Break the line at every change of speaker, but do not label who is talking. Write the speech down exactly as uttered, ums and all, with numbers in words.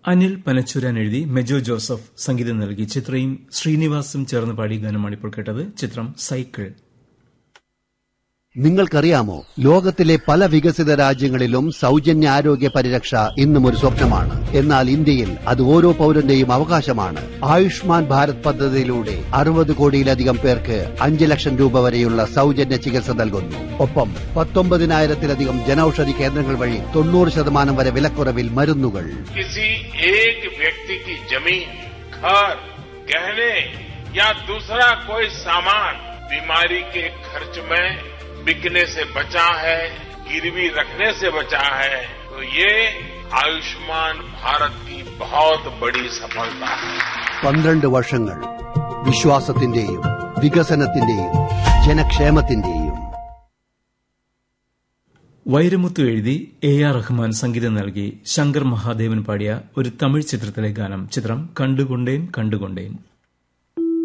അനിൽ പനച്ചൂരാൻ എഴുതി മെജോ ജോസഫ് സംഗീതം നൽകി ചിത്രയും ശ്രീനിവാസും ചേർന്ന് പാടിയ ഗാനമാണ് ഇപ്പോൾ കേട്ടത്. ചിത്രം സൈക്കിൾ.
നിങ്ങൾക്കറിയാമോ, ലോകത്തിലെ പല വികസിത രാജ്യങ്ങളിലും സൗജന്യ ആരോഗ്യ പരിരക്ഷ ഇന്നും ഒരു സ്വപ്നമാണ്. എന്നാൽ ഇന്ത്യയിൽ അത് ഓരോ പൌരന്റെയും അവകാശമാണ്. ആയുഷ്മാൻ ഭാരത് പദ്ധതിയിലൂടെ അറുപത് കോടിയിലധികം പേർക്ക് അഞ്ച് ലക്ഷം രൂപ വരെയുള്ള സൗജന്യ ചികിത്സ നൽകുന്നു. ഒപ്പം പത്തൊമ്പതിനായിരത്തിലധികം ജനൌഷധി കേന്ദ്രങ്ങൾ വഴി തൊണ്ണൂറ് ശതമാനം വരെ വിലക്കുറവിൽ മരുന്നുകൾ.
बीमारी के खर्च में बिकने से बचा है, गिरवी रखने से बचा है, तो ये आयुष्मान भारत की बहुत बड़ी सफलता है.
പന്ത്രണ്ട് വർഷങ്ങൾ വിശ്വാസത്തിന്റെയും വികസനത്തിന്റെയും ജനക്ഷേമത്തിന്റെയും.
വൈരമുത്തു എഴുതി എ ആർ റഹ്മാൻ സംഗീതം നൽകി ശങ്കർ മഹാദേവൻ പാടിയ ഒരു തമിഴ് ചിത്രത്തിലെ ഗാനം. ചിത്രം കണ്ടുകൊണ്ടേൻ കണ്ടുകൊണ്ടേൻ.